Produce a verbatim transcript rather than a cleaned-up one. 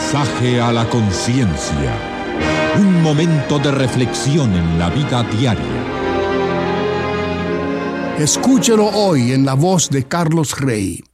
Mensaje a la conciencia. Un momento de reflexión en la vida diaria. Escúchelo hoy en la voz de Carlos Rey.